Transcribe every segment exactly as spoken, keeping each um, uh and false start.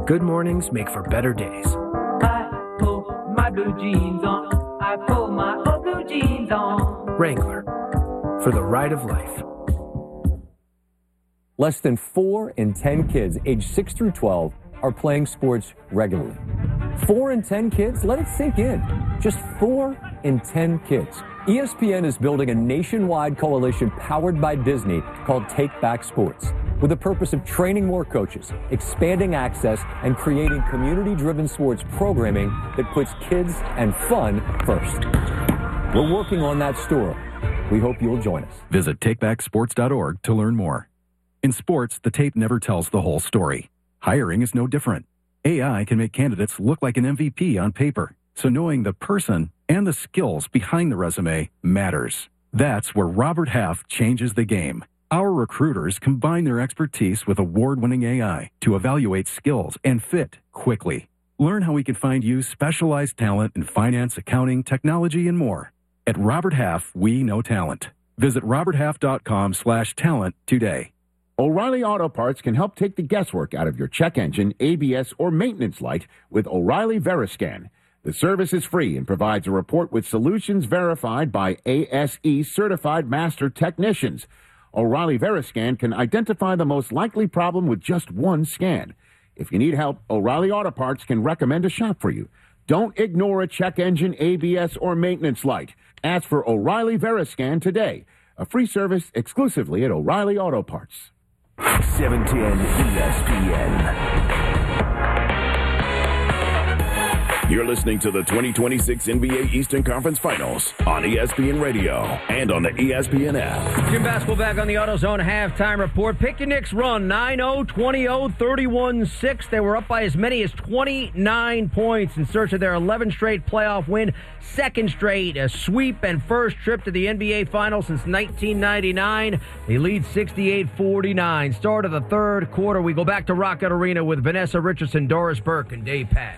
good mornings make for better days. I pull my blue jeans on. I pull my old blue jeans on. Wrangler, for the ride of life. Less than four in ten kids aged six through twelve are playing sports regularly. Four in ten kids? Let it sink in. Just four in ten kids. E S P N is building a nationwide coalition powered by Disney called Take Back Sports, with the purpose of training more coaches, expanding access, and creating community-driven sports programming that puts kids and fun first. We're working on that story. We hope you'll join us. Visit take back sports dot org to learn more. In sports, the tape never tells the whole story. Hiring is no different. A I can make candidates look like an M V P on paper, so knowing the person and the skills behind the resume matters. That's where Robert Half changes the game. Our recruiters combine their expertise with award-winning A I to evaluate skills and fit quickly. Learn how we can find you specialized talent in finance, accounting, technology, and more. At Robert Half, we know talent. Visit robert half dot com slash talent today. O'Reilly Auto Parts can help take the guesswork out of your check engine, A B S, or maintenance light with O'Reilly Veriscan. The service is free and provides a report with solutions verified by A S E certified master technicians. O'Reilly Veriscan can identify the most likely problem with just one scan. If you need help, O'Reilly Auto Parts can recommend a shop for you. Don't ignore a check engine, A B S, or maintenance light. Ask for O'Reilly Veriscan today. A free service exclusively at O'Reilly Auto Parts. seven ten E S P N. You're listening to the twenty twenty-six N B A Eastern Conference Finals on E S P N Radio and on the E S P N app. Jim Basketball back on the AutoZone halftime report. Pick your Knicks run, nine oh, twenty oh, thirty-one six. They were up by as many as twenty-nine points in search of their eleventh straight playoff win. Second straight, a sweep and first trip to the N B A Finals since nineteen ninety-nine. They lead sixty-eight forty-nine. Start of the third quarter. We go back to Rocket Arena with Vanessa Richardson, Doris Burke, and Dave Pasch.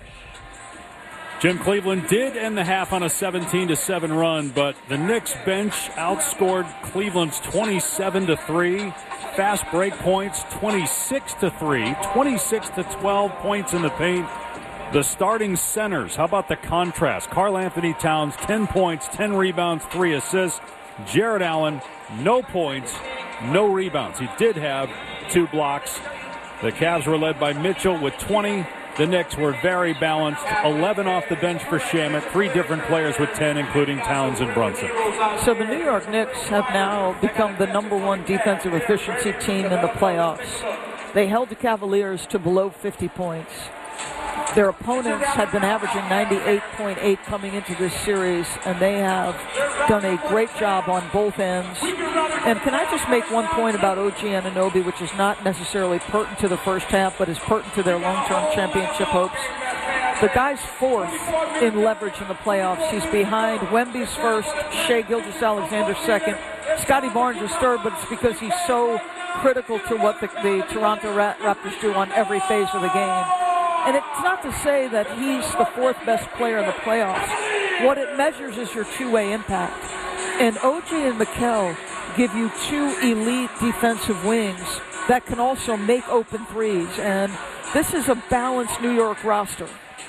Jim, Cleveland did end the half on a seventeen to seven run, but the Knicks bench outscored Cleveland's twenty-seven to three. Fast break points, twenty-six to three, twenty-six to twelve points in the paint. The starting centers, how about the contrast? Karl Anthony Towns, ten points, ten rebounds, three assists. Jarrett Allen, no points, no rebounds. He did have two blocks. The Cavs were led by Mitchell with twenty. The Knicks were very balanced. eleven off the bench for Shamet. Three different players with ten, including Towns and Brunson. So the New York Knicks have now become the number one defensive efficiency team in the playoffs. They held the Cavaliers to below fifty points. Their opponents had been averaging ninety-eight point eight coming into this series, and they have done a great job on both ends. And can I just make one point about O G Anunoby, which is not necessarily pertinent to the first half, but is pertinent to their long-term championship hopes? The guy's fourth in leverage in the playoffs. He's behind Wemby's first, Shai Gilgeous-Alexander's second. Scotty Barnes is third, but it's because he's so critical to what the, the Toronto Raptors do on every phase of the game. And it's not to say that he's the fourth best player in the playoffs. What it measures is your two-way impact. And O G and Mikal give you two elite defensive wings that can also make open threes. And this is a balanced New York roster.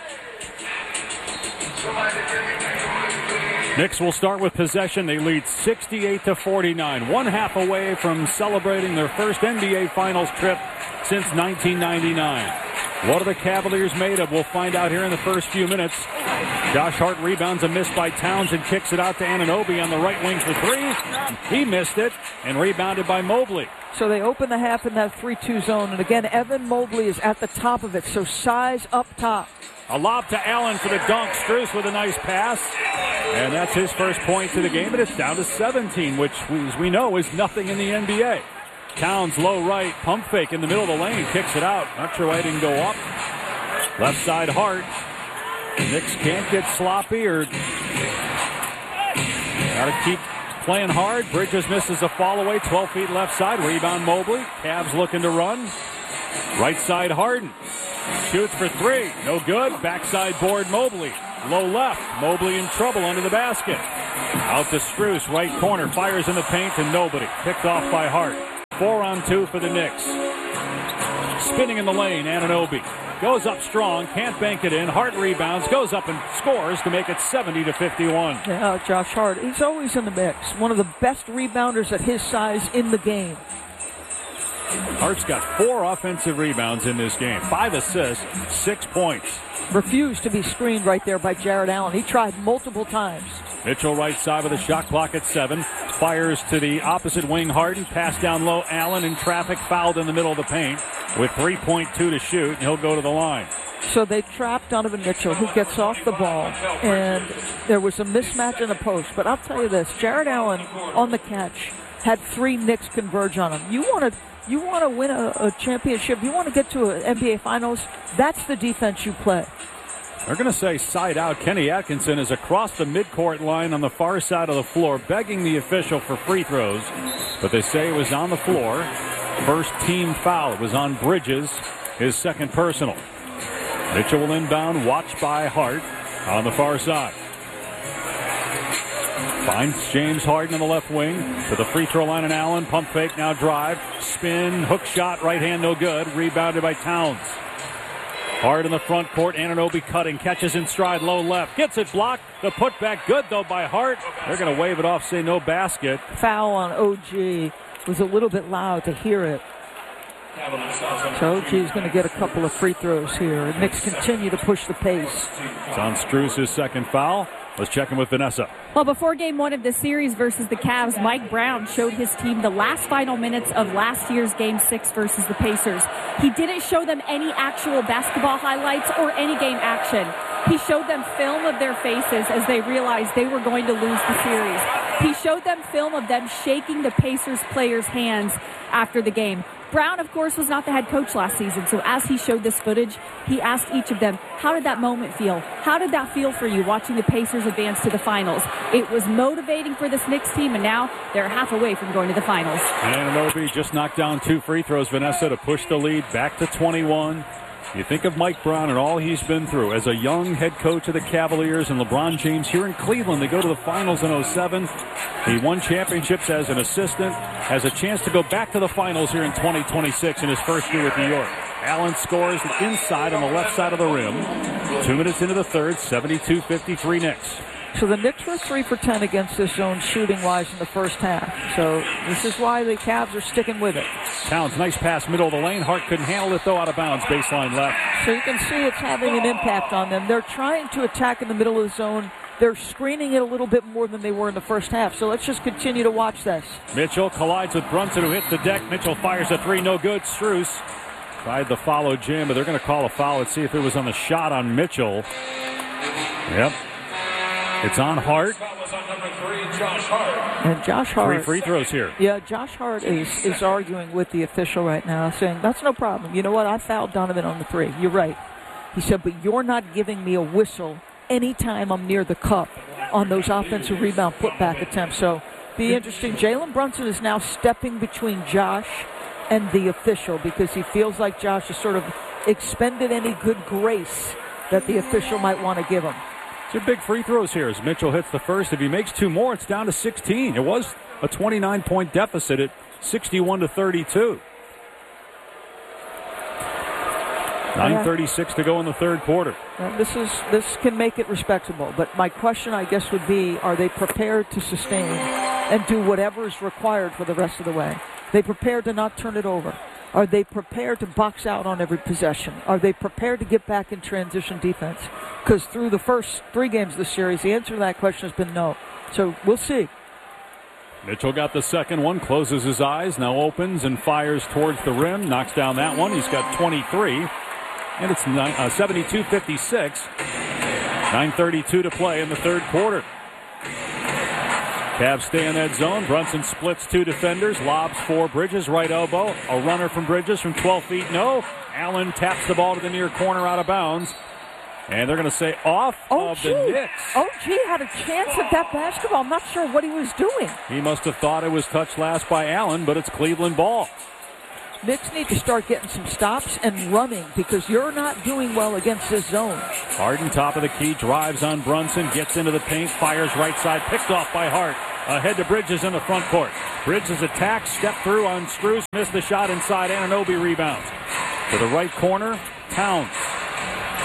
Knicks will start with possession. They lead sixty-eight to forty-nine. One half away from celebrating their first N B A Finals trip since nineteen ninety-nine. What are the Cavaliers made of? We'll find out here in the first few minutes. Josh Hart rebounds a miss by Towns and kicks it out to Anunoby on the right wing for three. He missed it and rebounded by Mobley. So they open the half in that three two zone. And again, Evan Mobley is at the top of it. So size up top. A lob to Allen for the dunk. Strus with a nice pass. And that's his first point to the game. But it's down to seventeen, which, as we know, is nothing in the N B A. Towns low right, pump fake in the middle of the lane, kicks it out. Not sure why it didn't go up. Left side Hart. Knicks can't get sloppy or gotta keep playing hard. Bridges misses a fall away, twelve feet left side. Rebound Mobley. Cavs looking to run. Right side Harden. Shoots for three. No good. Backside board Mobley. Low left. Mobley in trouble under the basket. Out to Strus, right corner. Fires in the paint and nobody. Picked off by Hart. Four on two for the Knicks. Spinning in the lane, Anunoby. goes up strong, can't bank it in. Hart rebounds, goes up and scores to make it seventy to fifty-one. Yeah, Josh Hart, he's always in the mix. One of the best rebounders at his size in the game. Hart's got four offensive rebounds in this game. Five assists, six points. Refused to be screened right there by Jared Allen. He tried multiple times. Mitchell right side with a shot clock at seven. Fires to the opposite wing. Harden. Pass down low. Allen in traffic. Fouled in the middle of the paint with three point two to shoot. And he'll go to the line. So they trapped Donovan Mitchell, who gets off the ball. And there was a mismatch in the post. But I'll tell you this. Jared Allen on the catch had three Knicks converge on him. You want to... You want to win a, a championship, you want to get to an N B A Finals, that's the defense you play. They're going to say side out. Kenny Atkinson is across the midcourt line on the far side of the floor, begging the official for free throws. But they say it was on the floor. First team foul. It was on Bridges, his second personal. Mitchell will inbound, watched by Hart on the far side. Finds James Harden on the left wing to the free throw line, and Allen pump fake, now drive, spin, hook shot, right hand no good, rebounded by Towns. Hard in the front court, Anunoby cutting, catches in stride, low left, gets it blocked. The putback good though by Hart. They're going to wave it off, say no basket. Foul on O G. Was a little bit loud to hear it. So O G is going to get a couple of free throws here. Knicks continue to push the pace. It's on Strus, his second foul. Let's check in with Vanessa. Well, before game one of the series versus the Cavs, Mike Brown showed his team the last final minutes of last year's game six versus the Pacers. He didn't show them any actual basketball highlights or any game action. He showed them film of their faces as they realized they were going to lose the series. He showed them film of them shaking the Pacers players' hands after the game. Brown, of course, was not the head coach last season, so as he showed this footage, he asked each of them, how did that moment feel? How did that feel for you, watching the Pacers advance to the finals? It was motivating for this Knicks team, and now they're half away from going to the finals. And Anunoby just knocked down two free throws, Vanessa, to push the lead back to twenty-one. You think of Mike Brown and all he's been through as a young head coach of the Cavaliers, and LeBron James here in Cleveland. They go to the finals in oh seven. He won championships as an assistant, has a chance to go back to the finals here in twenty twenty-six in his first year with New York. Allen scores inside on the left side of the rim. Two minutes into the third, seventy-two fifty-three Knicks. So the Knicks were three for ten against this zone shooting-wise in the first half. So this is why the Cavs are sticking with it. Towns, nice pass, middle of the lane. Hart couldn't handle it, though, out of bounds, baseline left. So you can see it's having an impact on them. They're trying to attack in the middle of the zone. They're screening it a little bit more than they were in the first half. So let's just continue to watch this. Mitchell collides with Brunson, who hits the deck. Mitchell fires a three, no good. Strus tried the follow jam, but they're going to call a foul. Let's see if it was on the shot on Mitchell. Yep. It's on Hart. And Josh Hart. Three free throws here. Yeah, Josh Hart is, is arguing with the official right now, saying, that's no problem. You know what? I fouled Donovan on the three. You're right. He said, but you're not giving me a whistle anytime I'm near the cup on those offensive rebound putback attempts. So, be interesting. Jalen Brunson is now stepping between Josh and the official because he feels like Josh has sort of expended any good grace that the official might want to give him. Two big free throws here as Mitchell hits the first. If he makes two more, it's down to sixteen. It was a twenty-nine point deficit at sixty-one to thirty-two. nine thirty-six to go in the third quarter. Well, this is this can make it respectable, but my question, I guess, would be, are they prepared to sustain and do whatever is required for the rest of the way? Are they prepared to not turn it over? Are they prepared to box out on every possession? Are they prepared to get back in transition defense? Because through the first three games of the series, the answer to that question has been no. So we'll see. Mitchell got the second one, closes his eyes, now opens and fires towards the rim, knocks down that one. He's got twenty-three, and it's uh, seventy-two fifty-six. nine thirty-two to play in the third quarter. Cavs stay in that zone. Brunson splits two defenders, lobs for Bridges, right elbow. A runner from Bridges from twelve feet, no. Allen taps the ball to the near corner, out of bounds. And they're going to say off oh, of gee. the Knicks. O G had a chance at that basketball. I'm not sure what he was doing. He must have thought it was touched last by Allen, but it's Cleveland ball. Knicks need to start getting some stops and running because you're not doing well against this zone. Harden, top of the key, drives on Brunson, gets into the paint, fires right side, picked off by Hart. Ahead to Bridges in the front court. Bridges attacks, step through on Strus, missed the shot inside. Anunoby rebounds. To the right corner, Towns.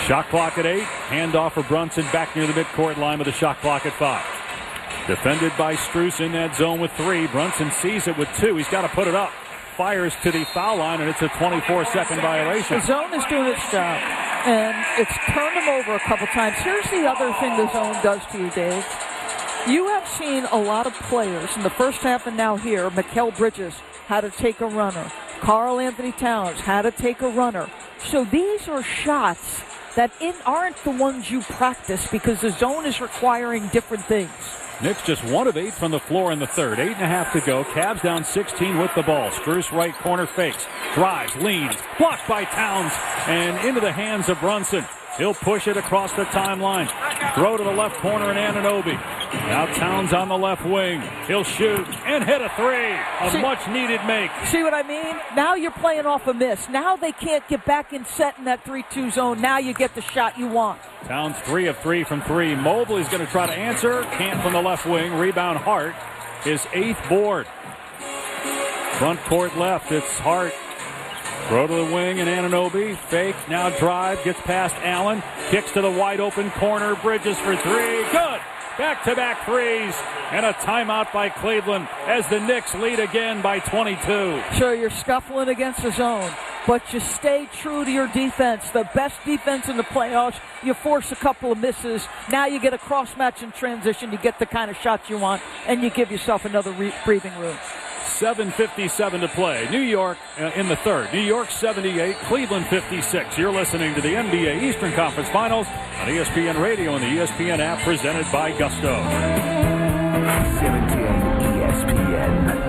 Shot clock at eight. Handoff for Brunson back near the midcourt line with a shot clock at five. Defended by Strus in that zone with three. Brunson sees it with two. He's got to put it up. Fires to the foul line, and it's a twenty-four second violation. The zone is doing its job, and it's turned him over a couple times. Here's the other thing the zone does to you, Dave. You have seen a lot of players in the first half and now here. Mikal Bridges had to take a runner. Karl Anthony Towns had to take a runner. So these are shots that in, aren't the ones you practice because the zone is requiring different things. Knicks just one of eight from the floor in the third. Eight and a half to go. Cavs down sixteen with the ball. Strus right corner fakes. Drives, leans. Blocked by Towns. And into the hands of Brunson. He'll push it across the timeline. Throw to the left corner in Anunoby. Now Towns on the left wing. He'll shoot and hit a three. A see, much-needed make. See what I mean? Now you're playing off a miss. Now they can't get back in set in that three two zone. Now you get the shot you want. Towns three of three from three. Mobley's going to try to answer. Can't from the left wing. Rebound Hart. His eighth board. Front court left. It's Hart. Throw to the wing and Anunoby. Fake. Now drive. Gets past Allen. Kicks to the wide open corner. Bridges for three. Good. Back-to-back threes. And a timeout by Cleveland as the Knicks lead again by twenty-two. Sure, you're scuffling against the zone, but you stay true to your defense. The best defense in the playoffs. You force a couple of misses. Now you get a cross-match in transition. You get the kind of shots you want, and you give yourself another re- breathing room. seven fifty-seven to play. New York uh, in the third. New York seventy-eight, Cleveland fifty-six. You're listening to the N B A Eastern Conference Finals on E S P N Radio and the E S P N app presented by Gusto. seven ten E S P N.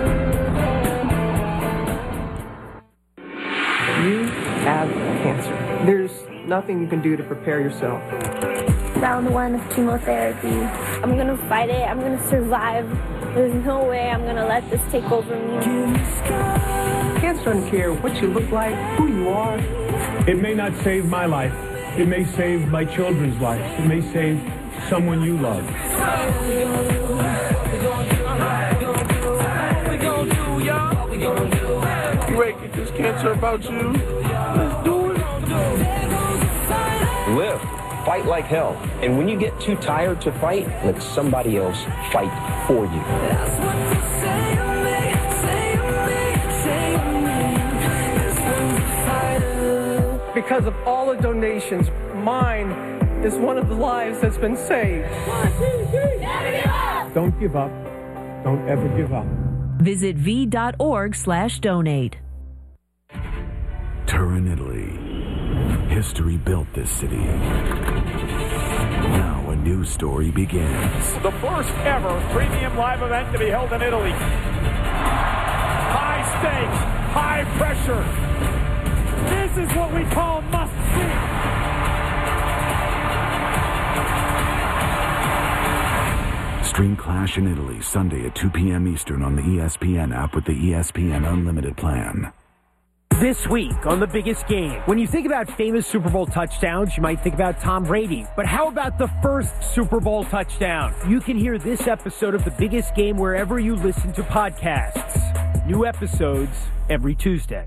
You have cancer. There's nothing you can do to prepare yourself. Round one of chemotherapy. I'm gonna fight it. I'm gonna survive. There's no way I'm gonna let this take over me. Cancer doesn't care what you look like, who you are. It may not save my life. It may save my children's lives. It may save someone you love. You ain't get this cancer about you. Let's do it. Live. Fight like hell. And when you get too tired to fight, let somebody else fight for you. Because of all the donations, mine is one of the lives that's been saved. Don't give up. Don't ever give up. Visit v.org slash donate. Turin, Italy. History built this city. Now a new story begins. The first ever premium live event to be held in Italy. High stakes, high pressure. This is what we call must see. Stream Clash in Italy Sunday at two p.m. Eastern on the E S P N app with the E S P N Unlimited plan. This week on The Biggest Game. When you think about famous Super Bowl touchdowns, you might think about Tom Brady. But how about the first Super Bowl touchdown? You can hear this episode of The Biggest Game wherever you listen to podcasts. New episodes every Tuesday.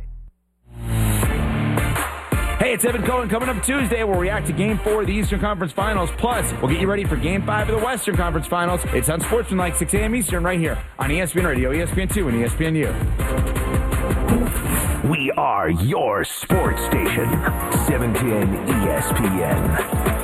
Hey, it's Evan Cohen. Coming up Tuesday, we'll react to Game four of the Eastern Conference Finals. Plus, we'll get you ready for Game five of the Western Conference Finals. It's on Sportsmanlike, six a.m. Eastern, right here on E S P N Radio, E S P N two, and E S P N U. We are your sports station, seven ten E S P N.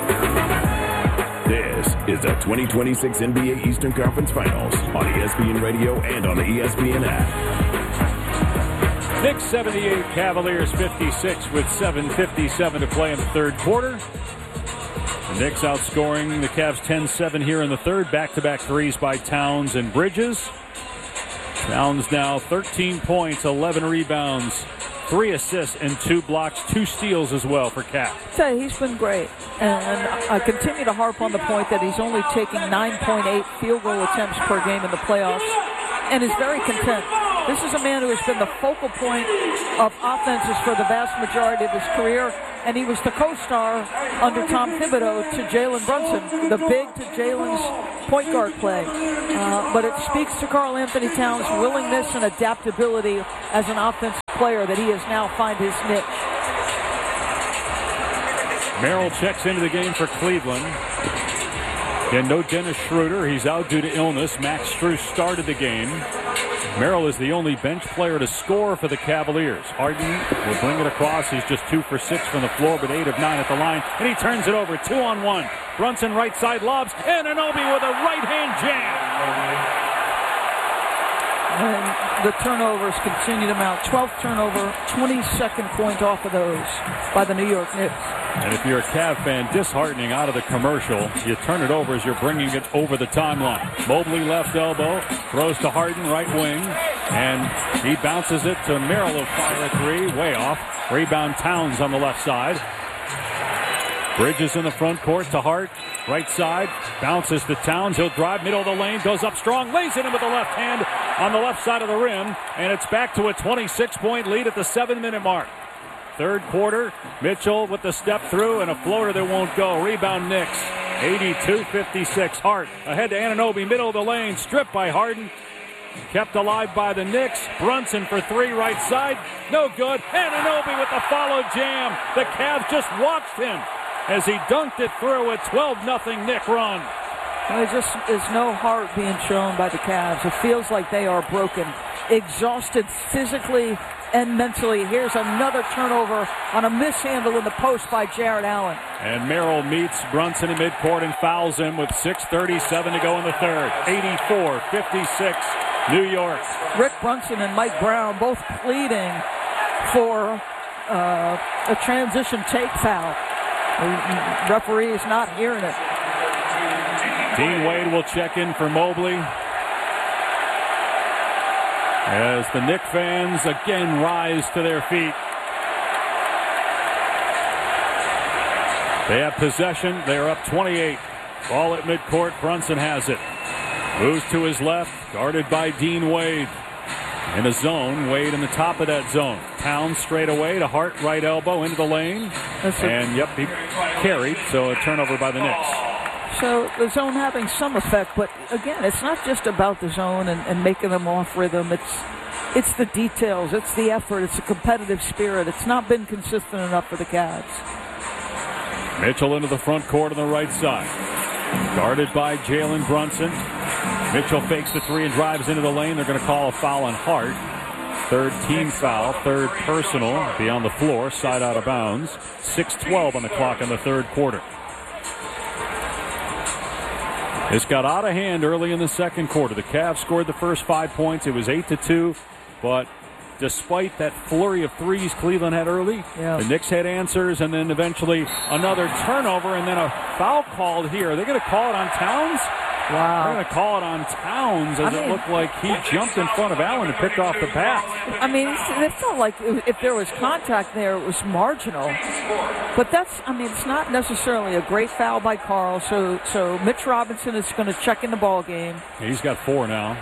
This is the twenty twenty-six N B A Eastern Conference Finals on E S P N Radio and on the E S P N app. Knicks seventy-eight, Cavaliers fifty-six with seven fifty-seven to play in the third quarter. The Knicks outscoring the Cavs ten seven here in the third. Back-to-back threes by Towns and Bridges. Towns now thirteen points, eleven rebounds, three assists, and two blocks, two steals as well for Cap. I tell you, he's been great. And I continue to harp on the point that he's only taking nine point eight field goal attempts per game in the playoffs and is very content. This is a man who has been the focal point of offenses for the vast majority of his career, and he was the co-star under Tom Thibodeau to Jalen Brunson, the big to Jalen's point guard play. Uh, but it speaks to Karl Anthony Towns' willingness and adaptability as an offensive player that he has now found his niche. Merrill checks into the game for Cleveland. And no Dennis Schroeder. He's out due to illness. Max Strus started the game. Merrill is the only bench player to score for the Cavaliers. Harden will bring it across. He's just two for six from the floor, but eight of nine at the line. And he turns it over, two on one. Brunson right side lobs. Anunoby with a right-hand jam. And the turnovers continue to mount. twelfth turnover, twenty-second point off of those by the New York Knicks. And if you're a Cav fan, disheartening out of the commercial, you turn it over as you're bringing it over the timeline. Mobley left elbow, throws to Harden, right wing, and he bounces it to Merrill of fire three, way off. Rebound Towns on the left side. Bridges in the front court to Hart, right side, bounces to Towns. He'll drive middle of the lane, goes up strong, lays it in with the left hand on the left side of the rim, and it's back to a twenty-six point lead at the seven-minute mark. Third quarter, Mitchell with the step through and a floater that won't go. Rebound Knicks, eighty-two fifty-six. Hart ahead to Anunoby, middle of the lane, stripped by Harden. Kept alive by the Knicks. Brunson for three, right side. No good. Anunoby with the follow jam. The Cavs just watched him as he dunked it through a twelve nothing Knick run. There just is no heart being shown by the Cavs. It feels like they are broken, exhausted physically and mentally. Here's another turnover on a mishandle in the post by Jarrett Allen. And Merrill meets Brunson in midcourt and fouls him with six thirty-seven to go in the third. eighty-four fifty-six, New York. Rick Brunson and Mike Brown both pleading for uh, a transition take foul. The referee is not hearing it. Dean Wade will check in for Mobley. As the Knick fans again rise to their feet. They have possession. They are up twenty-eight. Ball at midcourt. Brunson has it. Moves to his left. Guarded by Dean Wade. In a zone. Wade in the top of that zone. Towns straight away to Hart, right elbow into the lane. And, yep, he carried. So a turnover by the Knicks. So the zone having some effect, but again, it's not just about the zone and, and making them off rhythm. It's it's the details, it's the effort, it's the competitive spirit. It's not been consistent enough for the Cavs. Mitchell into the front court on the right side. Guarded by Jalen Brunson. Mitchell fakes the three and drives into the lane. They're going to call a foul on Hart. Third team foul, third personal. Be on the floor, side out of bounds. six twelve on the clock in the third quarter. This got out of hand early in the second quarter. The Cavs scored the first five points. It was eight to two, but despite that flurry of threes Cleveland had early, yeah. the Knicks had answers, and then eventually another turnover, and then a foul called here. Are they going to call it on Towns? Wow. They're going to call it on Towns as I mean, it looked like he jumped in front of Allen and picked off the pass. I mean, it felt like if there was contact there, it was marginal. But that's, I mean, it's not necessarily a great foul by Carl. So, so Mitch Robinson is going to check in the ball game. He's got four now.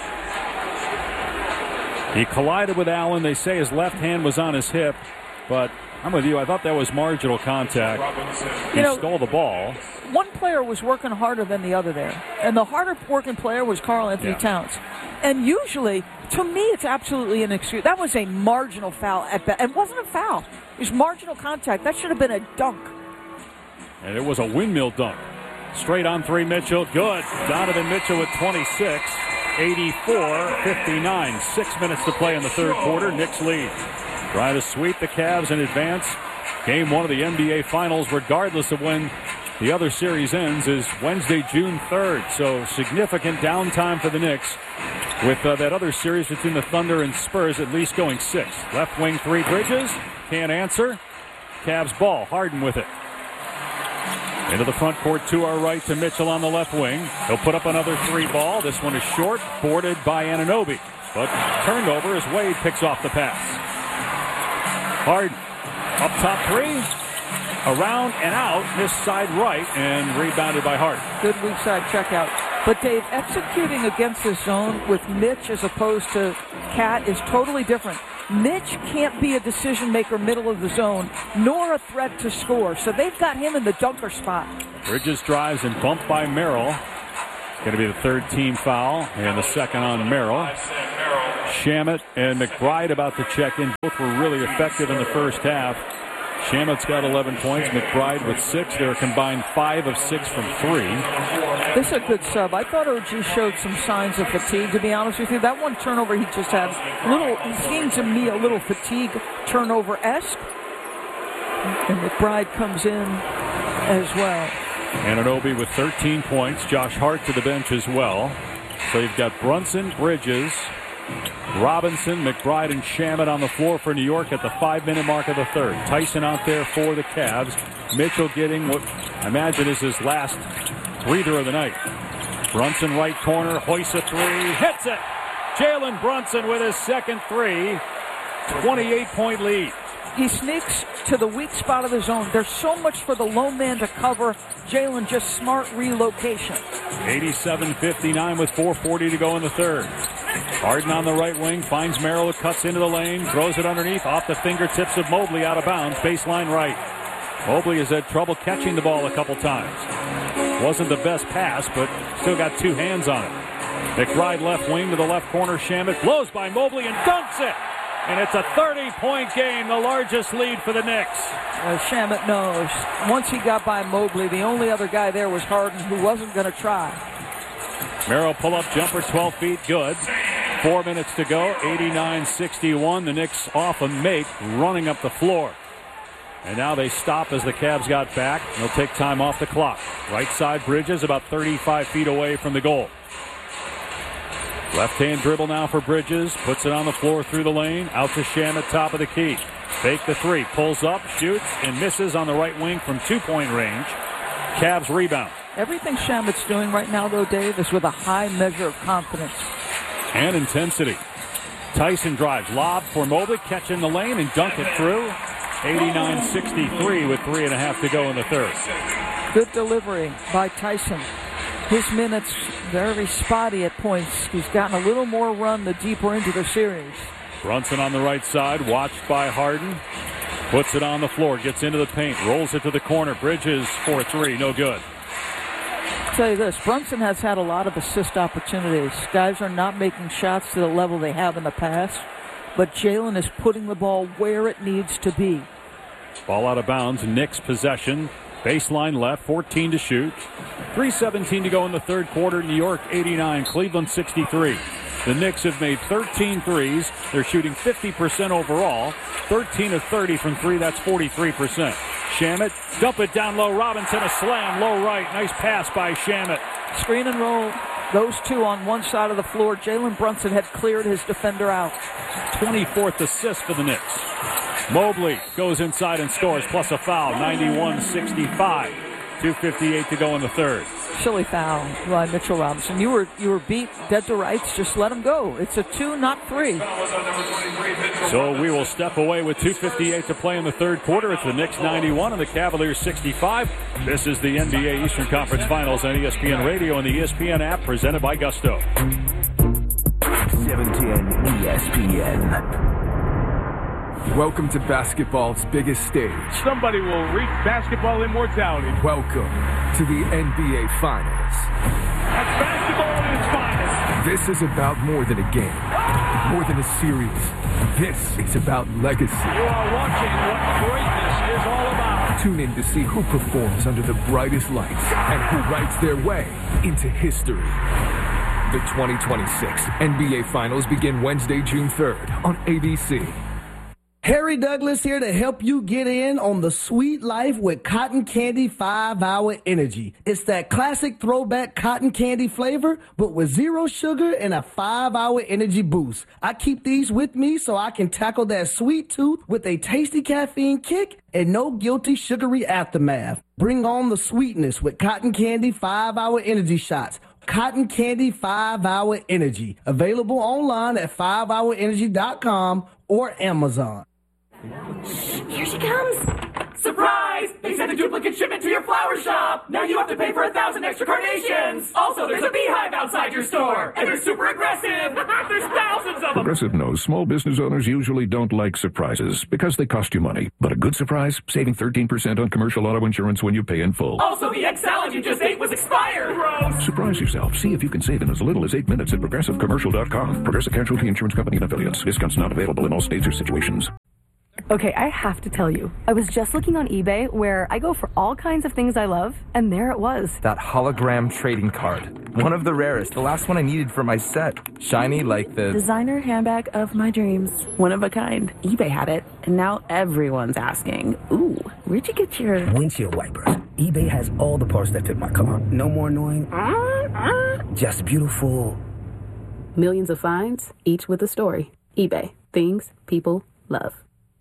He collided with Allen. They say his left hand was on his hip, but I'm with you. I thought that was marginal contact. He you know, stole the ball. One player was working harder than the other there, and the harder working player was Karl Anthony yeah. Towns. And usually, to me, it's absolutely an excuse. That was a marginal foul at best. It wasn't a foul. It was marginal contact. That should have been a dunk. And it was a windmill dunk. Straight on three, Mitchell. Good. Donovan Mitchell with twenty-six. eighty-four fifty-nine. Six minutes to play in the third quarter. Knicks lead. Try to sweep the Cavs in advance. Game one of the N B A Finals, regardless of when the other series ends, is Wednesday, June third. So significant downtime for the Knicks with uh, that other series between the Thunder and Spurs at least going six. Left wing three, Bridges. Can't answer. Cavs ball. Harden with it. Into the front court to our right to Mitchell on the left wing. He'll put up another three ball. This one is short, boarded by Anunoby. But turned over as Wade picks off the pass. Harden up top three. Around and out, this side right, and rebounded by Hart. Good weak side checkout. But Dave, executing against the zone with Mitch as opposed to Cat is totally different. Mitch can't be a decision maker middle of the zone, nor a threat to score. So they've got him in the dunker spot. Bridges drives and bumped by Merrill. Going to be the third team foul, and the second on Merrill. Shamet and McBride about to check in. Both were really effective in the first half. Shamet's got eleven points. McBride with six. They're a combined five of six from three. This is a good sub. I thought O G showed some signs of fatigue, to be honest with you. That one turnover he just had, little, he seemed to me a little fatigue turnover-esque. And McBride comes in as well. Anunoby with thirteen points. Josh Hart to the bench as well. So you've got Brunson, Bridges, Robinson, McBride, and Shamet on the floor for New York at the five-minute mark of the third. Tyson out there for the Cavs. Mitchell getting what I imagine is his last breather of the night. Brunson right corner, hoists a three, hits it! Jalen Brunson with his second three. twenty-eight point lead. He sneaks to the weak spot of the zone. There's so much for the lone man to cover. Jalen just smart relocation. eighty-seven fifty-nine with four forty to go in the third. Harden on the right wing, finds Merrill, cuts into the lane, throws it underneath, off the fingertips of Mobley, out of bounds, baseline right. Mobley has had trouble catching the ball a couple times. Wasn't the best pass, but still got two hands on it. McBride left wing to the left corner, Shamet blows by Mobley and dunks it! And it's a thirty-point game, the largest lead for the Knicks. Uh, Shamet knows. Once he got by Mobley, the only other guy there was Harden, who wasn't going to try. Merrill pull-up jumper, twelve feet, good. Four minutes to go, eighty-nine sixty-one. The Knicks off a make, running up the floor. And now they stop as the Cavs got back. They'll take time off the clock. Right side, Bridges, about thirty-five feet away from the goal. Left-hand dribble now for Bridges. Puts it on the floor through the lane. Out to Shamet, top of the key. Fake the three. Pulls up, shoots, and misses on the right wing from two-point range. Cavs rebound. Everything Shamet's doing right now, though, Dave, is with a high measure of confidence. And intensity. Tyson drives. Lob for Mobley. Catch in the lane and dunk it through. eighty-nine sixty-three with three and a half to go in the third. Good delivery by Tyson. His minutes very spotty at points. He's gotten a little more run the deeper into the series. Brunson on the right side, watched by Harden. Puts it on the floor, gets into the paint, rolls it to the corner. Bridges for three, no good. I'll tell you this, Brunson has had a lot of assist opportunities. Guys are not making shots to the level they have in the past, but Jalen is putting the ball where it needs to be. Ball out of bounds, Knicks possession. Baseline left, fourteen to shoot. three seventeen to go in the third quarter. New York eighty-nine, Cleveland sixty-three. The Knicks have made thirteen threes. They're shooting fifty percent overall. thirteen of thirty from three, that's forty-three percent. Shamet, dump it down low. Robinson, a slam, low right. Nice pass by Shamet. Screen and roll. Those two on one side of the floor. Jalen Brunson had cleared his defender out. twenty-fourth assist for the Knicks. Mobley goes inside and scores, plus a foul, ninety-one sixty-five. two fifty-eight to go in the third. Silly foul by Mitchell Robinson. You were you were beat dead to rights. Just let him go. It's a two, not three. So we will step away with two fifty-eight to play in the third quarter. It's the Knicks ninety-one and the Cavaliers sixty-five. This is the N B A Eastern Conference Finals on E S P N Radio and the E S P N app, presented by Gusto. seven ten E S P N. Welcome to basketball's biggest stage. Somebody will reach basketball immortality. Welcome to the N B A Finals. That's basketball at its finest. This is about more than a game, more than a series. This is about legacy. You are watching what greatness is all about. Tune in to see who performs under the brightest lights and who writes their way into history. The twenty twenty-six N B A Finals begin Wednesday, June third on A B C. Harry Douglas here to help you get in on the sweet life with Cotton Candy five hour Energy. It's that classic throwback cotton candy flavor, but with zero sugar and a five hour energy boost. I keep these with me so I can tackle that sweet tooth with a tasty caffeine kick and no guilty sugary aftermath. Bring on the sweetness with Cotton Candy five hour Energy shots. Cotton Candy five hour Energy. Available online at five hour energy dot com or Amazon. Here she comes! Surprise! They sent a duplicate shipment to your flower shop! Now you have to pay for a thousand extra carnations! Also, there's a beehive outside your store! And they're super aggressive! There's thousands of them! Progressive knows small business owners usually don't like surprises because they cost you money. But a good surprise? Saving thirteen percent on commercial auto insurance when you pay in full. Also, the egg salad you just ate was expired! Gross! Surprise yourself. See if you can save in as little as eight minutes at progressive commercial dot com. Progressive Casualty Insurance Company and Affiliates. Discounts not available in all states or situations. Okay, I have to tell you, I was just looking on eBay where I go for all kinds of things I love, and there it was. That hologram trading card. One of the rarest. The last one I needed for my set. Shiny like the... Designer handbag of my dreams. One of a kind. eBay had it, and now everyone's asking, ooh, where'd you get your... Windshield wipers. eBay has all the parts that fit my car. No more annoying... Just beautiful... Millions of finds, each with a story. eBay. Things people love.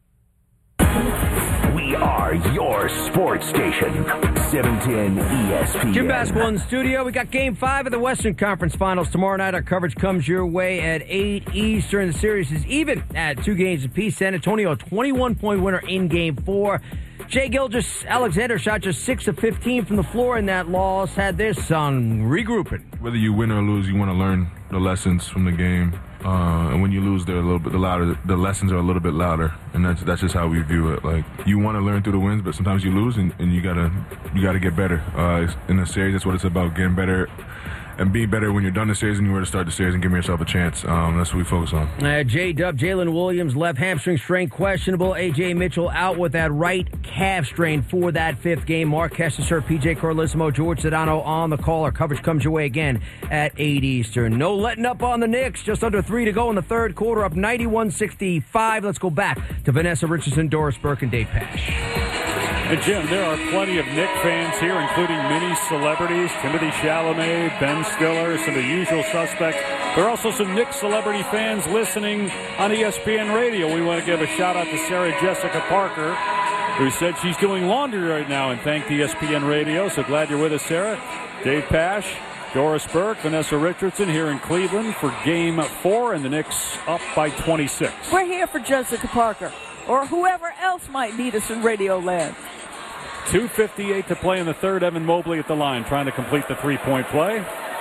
We are your sports station, seven ten E S P N. Jim Basketball in the studio. We got Game Five of the Western Conference Finals tomorrow night. Our coverage comes your way at eight Eastern. The series is even at two games apiece. San Antonio, twenty-one point winner in Game Four. Shai Gilgeous-Alexander shot just six of fifteen from the floor in that loss. Had this on regrouping. Whether you win or lose, you want to learn the lessons from the game. Uh, and when you lose, they're a little bit the louder. The lessons are a little bit louder, and that's that's just how we view it. Like, you want to learn through the wins, but sometimes you lose, and, and you gotta you gotta get better. Uh, in the series, that's what it's about: getting better and being better when you're done the series and you're ready to start the series and giving yourself a chance. Um, that's what we focus on. Uh, J-Dub, Jalen Williams, left hamstring strain questionable. A J Mitchell out with that right calf strain for that fifth game. Mark Kestecher, P J Carlissimo, George Sedano on the call. Our coverage comes your way again at eight Eastern. No letting up on the Knicks. Just under three to go in the third quarter, up ninety-one sixty-five. Let's go back to Vanessa Richardson, Doris Burke, and Dave Pash. And Jim, there are plenty of Knick fans here, including many celebrities, Timothée Chalamet, Ben Stiller, some of the usual suspects. There are also some Knick celebrity fans listening on E S P N Radio. We want to give a shout out to Sarah Jessica Parker, who said she's doing laundry right now and thanked E S P N Radio. So glad you're with us, Sarah. Dave Pash, Doris Burke, Vanessa Richardson here in Cleveland for Game Four, and the Knicks up by twenty-six. We're here for Jessica Parker, or whoever else might need us in Radio Land. two fifty-eight to play in the third. Evan Mobley at the line trying to complete the three-point play.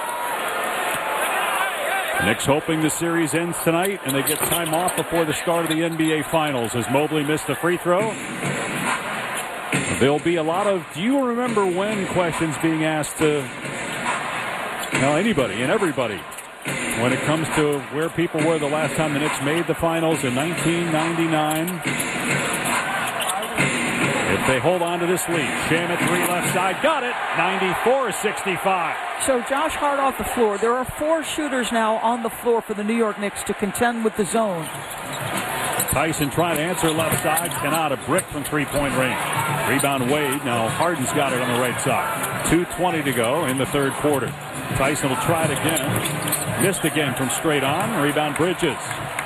Knicks hoping the series ends tonight and they get time off before the start of the N B A Finals as Mobley missed the free throw. There'll be a lot of do you remember when questions being asked to well, anybody and everybody when it comes to where people were the last time the Knicks made the Finals in nineteen ninety-nine. If they hold on to this lead, Shamet three left side, got it, ninety-four sixty-five. So Josh Hart off the floor. There are four shooters now on the floor for the New York Knicks to contend with the zone. Tyson trying to answer left side, cannot, a brick from three-point range. Rebound Wade, now Harden's got it on the right side. two twenty to go in the third quarter. Tyson will try it again. Missed again from straight on. Rebound Bridges.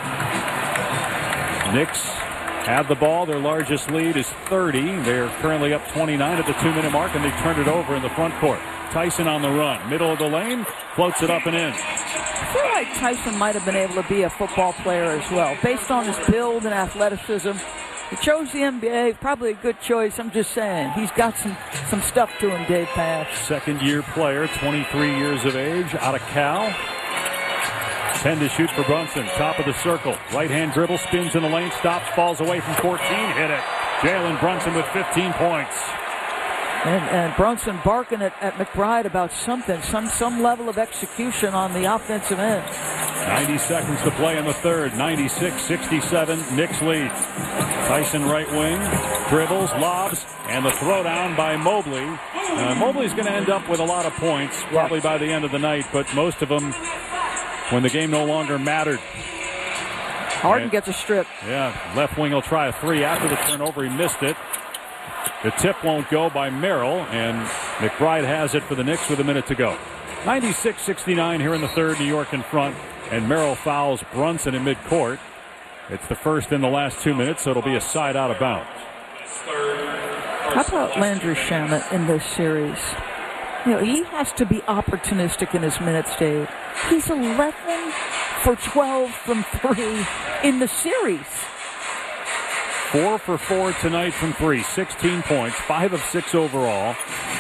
Knicks have the ball. Their largest lead is thirty. They're currently up twenty-nine at the two-minute mark, and they turned it over in the front court. Tyson on the run. Middle of the lane. Floats it up and in. I feel like Tyson might have been able to be a football player as well. Based on his build and athleticism, he chose the N B A. Probably a good choice. I'm just saying. He's got some, some stuff to him, Dave Pash. Second-year player, twenty-three years of age, out of Cal. ten to shoot for Brunson. Top of the circle. Right-hand dribble, spins in the lane, stops, falls away from fourteen. Hit it. Jalen Brunson with fifteen points. And, and Brunson barking at, at McBride about something, some some level of execution on the offensive end. ninety seconds to play in the third. ninety-six sixty-seven. Knicks lead. Tyson right wing. Dribbles, lobs, and the throwdown by Mobley. Uh, Mobley's going to end up with a lot of points, probably by the end of the night, but most of them when the game no longer mattered. Harden and, gets a strip. Yeah, left wing will try a three after the turnover. He missed it. The tip won't go by Merrill, and McBride has it for the Knicks with a minute to go. ninety-six sixty-nine here in the third, New York in front, and Merrill fouls Brunson in midcourt. It's the first in the last two minutes, so it'll be a side out of bounds. How about Landry Shamet in this series? You know, he has to be opportunistic in his minutes, Dave. He's eleven for twelve from three in the series. Four for four tonight from three. sixteen points, five of six overall.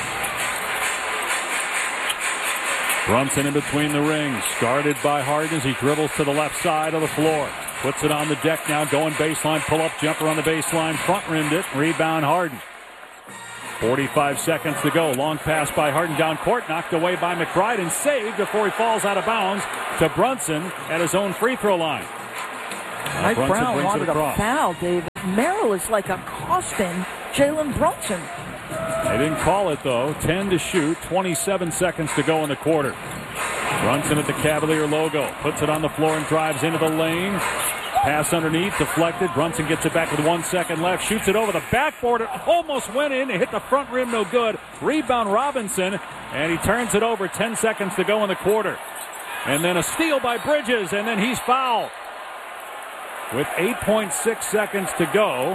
Brunson in between the rings, guarded by Harden as he dribbles to the left side of the floor. Puts it on the deck now, going baseline, pull-up jumper on the baseline, front-rimmed it, rebound Harden. forty-five seconds to go. Long pass by Harden down court, knocked away by McBride and saved before he falls out of bounds to Brunson at his own free throw line. Mike Brunson Brown brings it wanted a across. foul, David. Merrill is like accosting Jalen Brunson. They didn't call it, though. ten to shoot, twenty-seven seconds to go in the quarter. Brunson at the Cavalier logo. Puts it on the floor and drives into the lane. Pass underneath, deflected. Brunson gets it back with one second left. Shoots it over the backboard. It almost went in. It hit the front rim, no good. Rebound Robinson, and he turns it over. ten seconds to go in the quarter. And then a steal by Bridges, and then he's fouled. With eight point six seconds to go.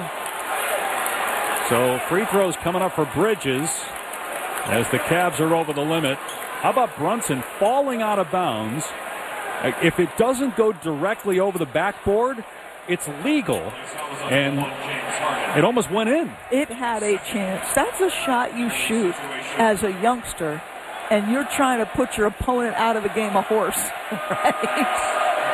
So free throws coming up for Bridges as the Cavs are over the limit. How about Brunson falling out of bounds? If it doesn't go directly over the backboard, it's legal. And it almost went in. It had a chance. That's a shot you shoot as a youngster, and you're trying to put your opponent out of the game of horse. Right?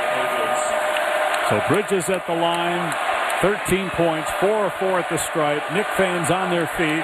So Bridges at the line, thirteen points, four or four at the stripe. Knick fans on their feet.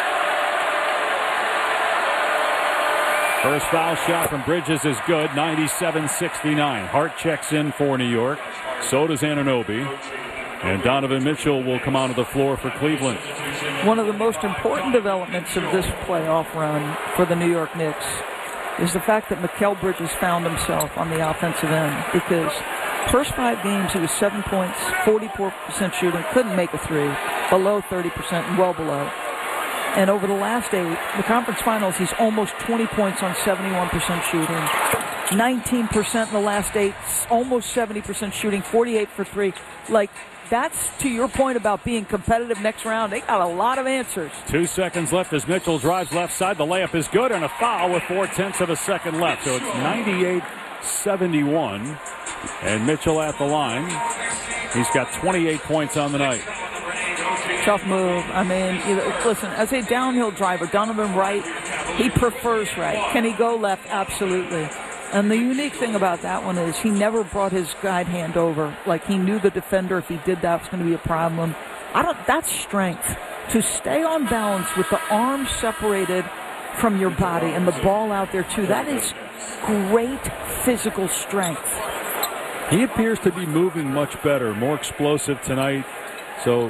First foul shot from Bridges is good, ninety-seven sixty-nine. Hart checks in for New York. So does Anunoby. And Donovan Mitchell will come onto the floor for Cleveland. One of the most important developments of this playoff run for the New York Knicks is the fact that Mikal Bridges found himself on the offensive end, because first five games he was seven points, forty-four percent shooting, couldn't make a three, below thirty percent and well below. And over the last eight, the conference finals, he's almost twenty points on seventy-one percent shooting. nineteen percent in the last eight, almost seventy percent shooting, forty-eight for three. Like, that's to your point about being competitive next round. They got a lot of answers. Two seconds left as Mitchell drives left side. The layup is good, and a foul with four-tenths of a second left. So it's ninety-eight seventy-one. And Mitchell at the line. He's got twenty-eight points on the night. Tough move. I mean, listen, as a downhill driver, Donovan Wright, he prefers right. Can he go left? Absolutely. And the unique thing about that one is he never brought his guide hand over. Like, he knew the defender, if he did that, was going to be a problem. I don't. That's strength. To stay on balance with the arms separated from your body and the ball out there, too, that is great physical strength. He appears to be moving much better, more explosive tonight. So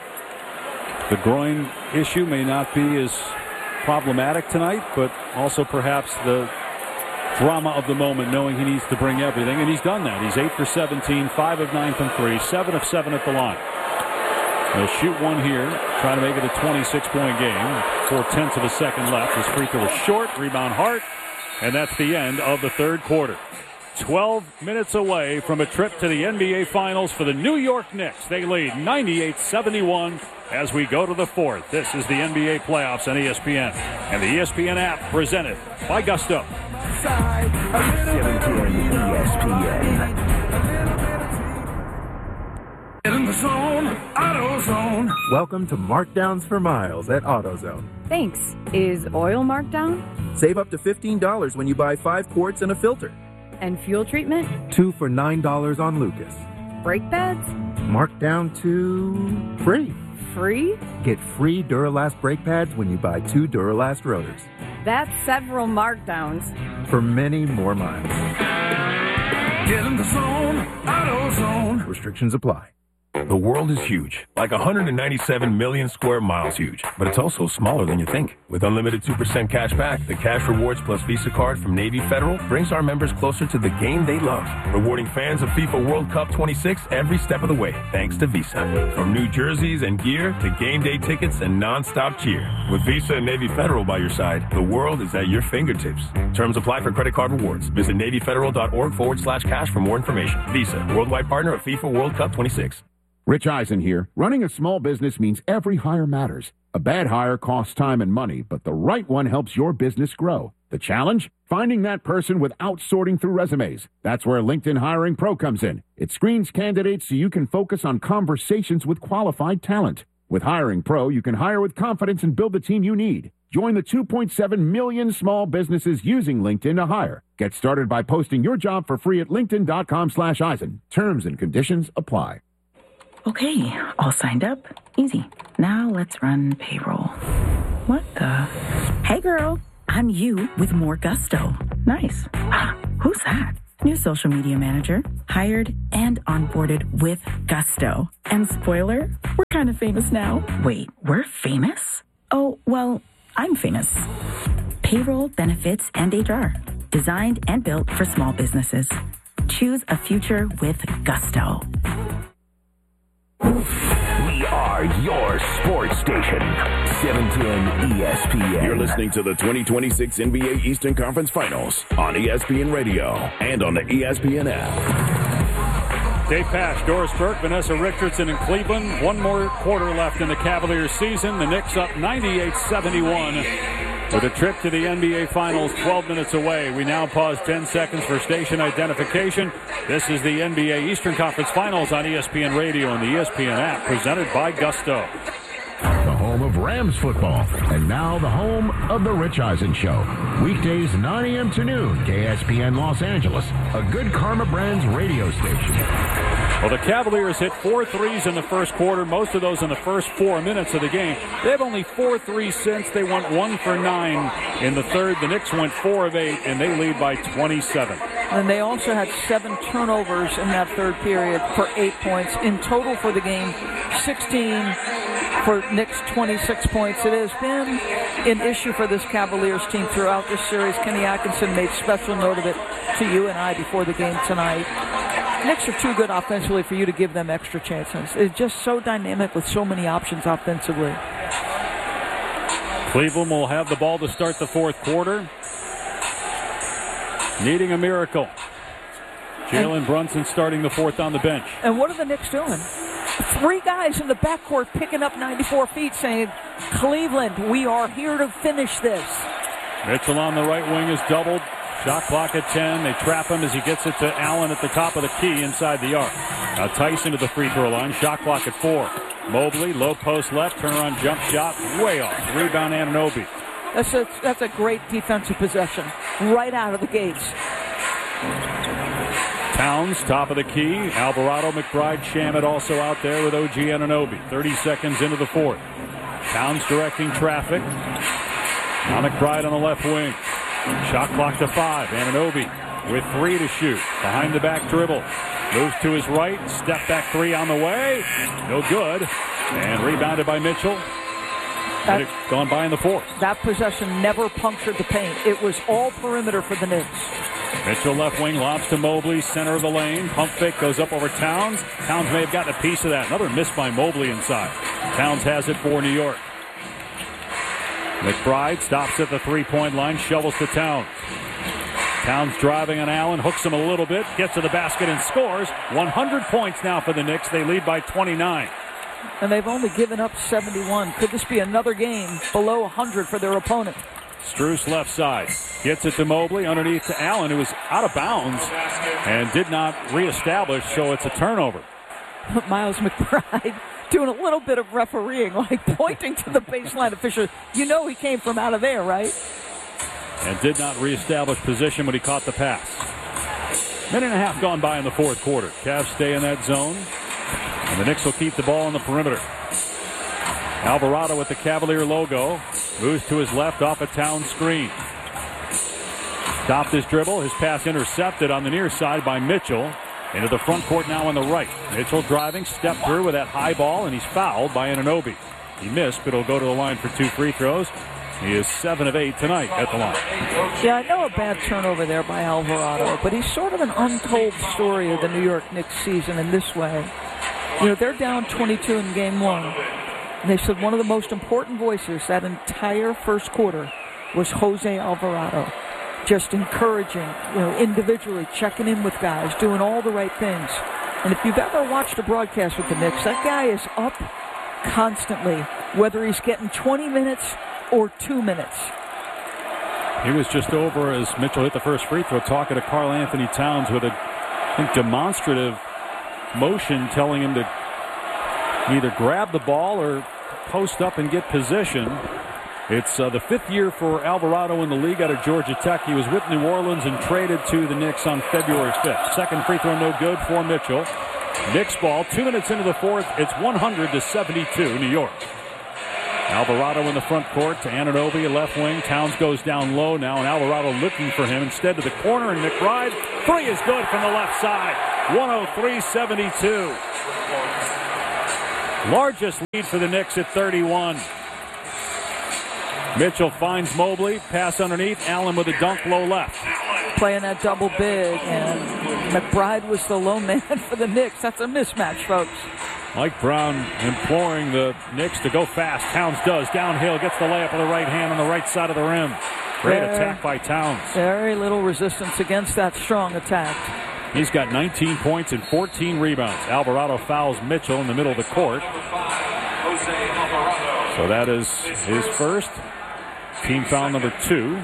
the groin issue may not be as problematic tonight, but also perhaps the drama of the moment, knowing he needs to bring everything, and he's done that. He's eight for seventeen, five of nine from three, seven of seven at the line. He'll shoot one here, trying to make it a twenty-six point game. Four-tenths of a second left. His free throw is short. Rebound Hart, and that's the end of the third quarter. twelve minutes away from a trip to the N B A Finals for the New York Knicks. They lead ninety-eight seventy-one as we go to the fourth. This is the N B A Playoffs on E S P N and the E S P N app, presented by Gusto. seven ten E S P N. In the zone, AutoZone. Welcome to Markdowns for Miles at AutoZone. Thanks. Is oil marked down? Save up to fifteen dollars when you buy five quarts and a filter. And fuel treatment? Two for nine dollars on Lucas. Brake pads? Marked down to free. Free? Get free Duralast brake pads when you buy two Duralast rotors. That's several markdowns. For many more miles. Get in the zone, AutoZone. Restrictions apply. The world is huge, like one hundred ninety-seven million square miles huge, but it's also smaller than you think. With unlimited two percent cash back, the Cash Rewards Plus Visa card from Navy Federal brings our members closer to the game they love, rewarding fans of FIFA World Cup twenty-six every step of the way, thanks to Visa. From new jerseys and gear to game day tickets and non-stop cheer. With Visa and Navy Federal by your side, the world is at your fingertips. Terms apply for credit card rewards. Visit NavyFederal.org forward slash cash for more information. Visa, worldwide partner of FIFA World Cup twenty-six. Rich Eisen here. Running a small business means every hire matters. A bad hire costs time and money, but the right one helps your business grow. The challenge? Finding that person without sorting through resumes. That's where LinkedIn Hiring Pro comes in. It screens candidates so you can focus on conversations with qualified talent. With Hiring Pro, you can hire with confidence and build the team you need. Join the two point seven million small businesses using LinkedIn to hire. Get started by posting your job for free at linkedin.com slash Eisen. Terms and conditions apply. Okay, all signed up. Easy. Now let's run payroll. What the? Hey girl, I'm you with more gusto. Nice. Ah, who's that? New social media manager, hired and onboarded with gusto. And spoiler, we're kind of famous now. Wait, we're famous? Oh, well, I'm famous. Payroll, benefits, and H R. Designed and built for small businesses. Choose a future with gusto. We are your sports station. seven ten E S P N. You're listening to the twenty twenty-six N B A Eastern Conference Finals on E S P N Radio and on the E S P N app. Dave Pasch, Doris Burke, Vanessa Richardson in Cleveland. One more quarter left in the Cavaliers season. The Knicks up ninety-eight seventy-one. With a trip to the N B A Finals twelve minutes away. We now pause ten seconds for station identification. This is the N B A Eastern Conference Finals on E S P N Radio and the E S P N app, presented by Gusto. The home of Rams football, and now the home of The Rich Eisen Show. Weekdays nine a.m. to noon, K S P N Los Angeles, a Good Karma Brands radio station. Well, the Cavaliers hit four threes in the first quarter, most of those in the first four minutes of the game. They have only four threes since. They went one for nine in the third. The Knicks went four of eight, and they lead by twenty-seven. And they also had seven turnovers in that third period for eight points. In total for the game, sixteen for Knicks, twenty-six points. It has been an issue for this Cavaliers team throughout this series. Kenny Atkinson made special note of it to you and I before the game tonight. Knicks are too good offensively for you to give them extra chances. It's just so dynamic with so many options offensively. Cleveland will have the ball to start the fourth quarter. Needing a miracle. Jalen Brunson starting the fourth on the bench. And what are the Knicks doing? Three guys in the backcourt picking up ninety-four feet saying, Cleveland, we are here to finish this. Mitchell on the right wing is doubled. Shot clock at ten. They trap him as he gets it to Allen at the top of the key inside the arc. Now Tyson to the free throw line. Shot clock at four. Mobley, low post left. Turnaround jump shot. Way off. Rebound Anunoby. That's a, that's a great defensive possession. Right out of the gates. Towns, top of the key. Alvarado, McBride, Shamet also out there with O G Anunoby. thirty seconds into the fourth. Towns directing traffic. Now McBride on the left wing. Shot clock to five. Anunoby with three to shoot. Behind the back dribble. Moves to his right. Step back three on the way. No good. And rebounded by Mitchell. That, it's gone by in the fourth. That possession never punctured the paint. It was all perimeter for the Knicks. Mitchell left wing, lobs to Mobley, center of the lane. Pump fake goes up over Towns. Towns may have gotten a piece of that. Another miss by Mobley inside. Towns has it for New York. McBride stops at the three-point line, shovels to Towns. Towns driving on Allen, hooks him a little bit, gets to the basket and scores. one hundred points now for the Knicks. They lead by twenty-nine. And they've only given up seventy-one. Could this be another game below one hundred for their opponent? Strus left side. Gets it to Mobley, underneath to Allen, who was out of bounds and did not reestablish, so it's a turnover. Miles McBride doing a little bit of refereeing, like pointing to the baseline official. You know he came from out of there, right? And did not reestablish position when he caught the pass. Minute and a half gone by in the fourth quarter. Cavs stay in that zone, and the Knicks will keep the ball on the perimeter. Alvarado with the Cavalier logo. Moves to his left off a Town screen. Stopped his dribble. His pass intercepted on the near side by Mitchell. Into the front court now on the right. Mitchell driving, step through with that high ball, and he's fouled by Anunoby. He missed, but he'll go to the line for two free throws. He is seven of eight tonight at the line. Yeah, I know a bad turnover there by Alvarado, but he's sort of an untold story of the New York Knicks season in this way. You know, they're down twenty-two in game one. And they said one of the most important voices that entire first quarter was Jose Alvarado. Just encouraging, you know, individually, checking in with guys, doing all the right things. And if you've ever watched a broadcast with the Knicks, that guy is up constantly, whether he's getting twenty minutes or two minutes. He was just over as Mitchell hit the first free throw, talking to Karl Anthony Towns with a I think, demonstrative motion telling him to either grab the ball or post up and get position. It's uh, the fifth year for Alvarado in the league out of Georgia Tech. He was with New Orleans and traded to the Knicks on February fifth. Second free throw no good for Mitchell. Knicks ball, two minutes into the fourth. It's one hundred to seventy-two, New York. Alvarado in the front court to Anunoby, left wing. Towns goes down low now, and Alvarado looking for him instead to the corner, and McBride. Three is good from the left side. one oh three seventy-two. Largest lead for the Knicks at thirty-one. Mitchell finds Mobley, pass underneath. Allen with a dunk low left. Playing that double big, and McBride was the low man for the Knicks. That's a mismatch, folks. Mike Brown imploring the Knicks to go fast. Towns does. Downhill, gets the layup with the right hand on the right side of the rim. Great Very, attack by Towns. Very little resistance against that strong attack. He's got nineteen points and fourteen rebounds. Alvarado fouls Mitchell in the middle of the court. So that is his first. Team foul number two.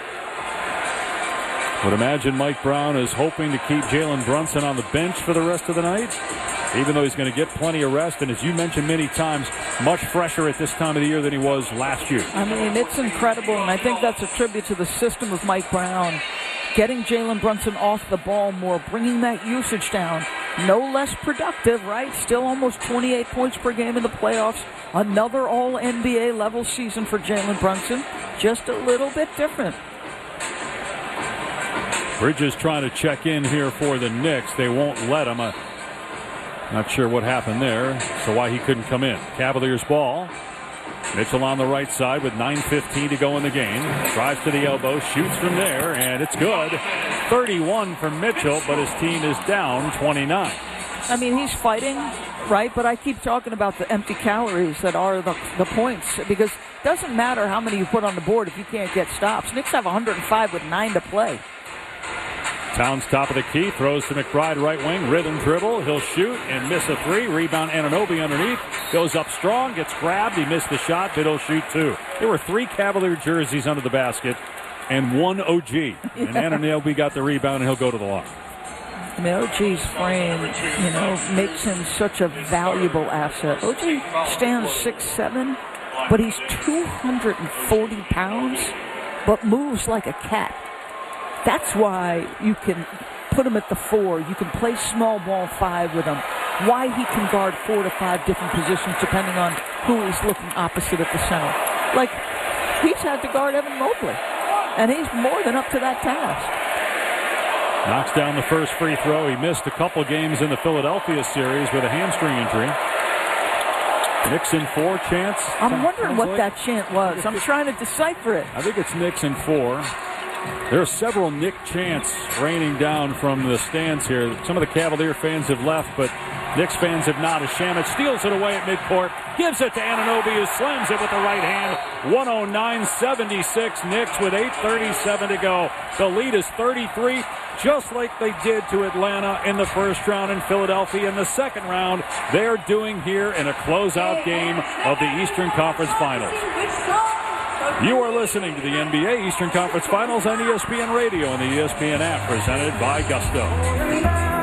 Would imagine Mike Brown is hoping to keep Jalen Brunson on the bench for the rest of the night, even though he's going to get plenty of rest. And as you mentioned many times, much fresher at this time of the year than he was last year. I mean, it's incredible, and I think that's a tribute to the system of Mike Brown. Getting Jalen Brunson off the ball more, bringing that usage down. No less productive, right? Still almost twenty-eight points per game in the playoffs. Another all N B A level season for Jalen Brunson. Just a little bit different. Bridges trying to check in here for the Knicks. They won't let him. Uh, not sure what happened there, so why he couldn't come in. Cavaliers ball. Mitchell on the right side with nine fifteen to go in the game. Drives to the elbow, shoots from there, and it's good. thirty-one for Mitchell, but his team is down twenty-nine. I mean, he's fighting, right? But I keep talking about the empty calories that are the, the points, because it doesn't matter how many you put on the board if you can't get stops. Knicks have one hundred five with nine to play. Towns top of the key, throws to McBride right wing, rhythm dribble, he'll shoot and miss a three, rebound Anunoby underneath, goes up strong, gets grabbed, he missed the shot, but he'll shoot two. There were three Cavalier jerseys under the basket and one O G, and yeah. Anunoby got the rebound and he'll go to the line. I mean, O G's frame, you know, makes him such a valuable asset. O G stands six seven, but he's two hundred forty pounds, but moves like a cat. That's why you can put him at the four. You can play small ball five with him. Why he can guard four to five different positions depending on who he's looking opposite at the center. Like, he's had to guard Evan Mobley, and he's more than up to that task. Knocks down the first free throw. He missed a couple games in the Philadelphia series with a hamstring injury. Knicks in four chance. I'm wondering what that chant was. I'm trying to decipher it. I think it's Knicks in four. There are several Knick chants raining down from the stands here. Some of the Cavalier fans have left, but Knicks fans have not. As Shamet steals it away at midcourt, gives it to Anunoby, who slams it with the right hand. one oh nine seventy-six, Knicks with eight thirty-seven to go. The lead is thirty-three, just like they did to Atlanta in the first round and Philadelphia in the second round. They're doing here in a closeout game of the Eastern Conference Finals. You are listening to the N B A Eastern Conference Finals on E S P N Radio and the E S P N app, presented by Gusto.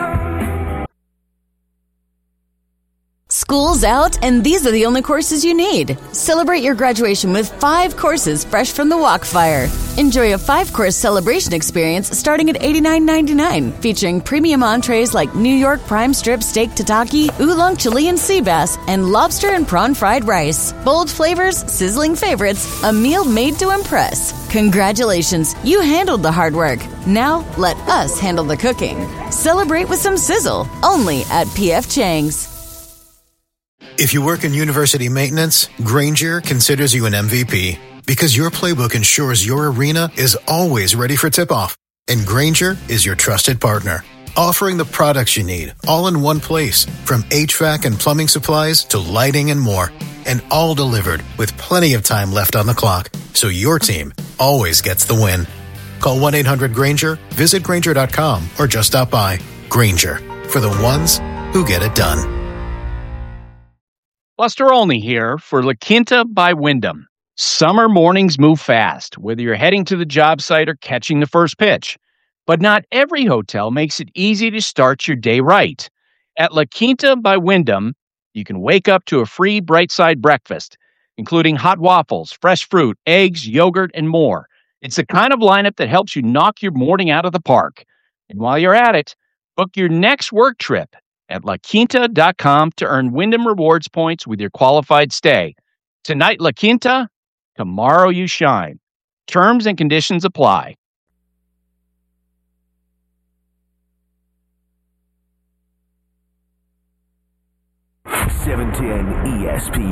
School's out, and these are the only courses you need. Celebrate your graduation with five courses fresh from the Walkfire. Enjoy a five-course celebration experience starting at eighty-nine ninety-nine, featuring premium entrees like New York prime strip steak tataki, oolong Chilean sea bass, and lobster and prawn fried rice. Bold flavors, sizzling favorites, a meal made to impress. Congratulations, you handled the hard work. Now let us handle the cooking. Celebrate with some sizzle, only at P F Chang's. If you work in university maintenance, Grainger considers you an M V P because your playbook ensures your arena is always ready for tip-off. And Grainger is your trusted partner, offering the products you need all in one place, from H V A C and plumbing supplies to lighting and more, and all delivered with plenty of time left on the clock, so your team always gets the win. Call one eight hundred Grainger, visit Grainger dot com, or just stop by. Grainger, for the ones who get it done. Buster Olney here for La Quinta by Wyndham. Summer mornings move fast, whether you're heading to the job site or catching the first pitch. But not every hotel makes it easy to start your day right. At La Quinta by Wyndham, you can wake up to a free Bright Side breakfast, including hot waffles, fresh fruit, eggs, yogurt, and more. It's the kind of lineup that helps you knock your morning out of the park. And while you're at it, book your next work trip at La Quinta dot com to earn Wyndham Rewards points with your qualified stay. Tonight, La Quinta. Tomorrow, you shine. Terms and conditions apply. seven ten E S P N.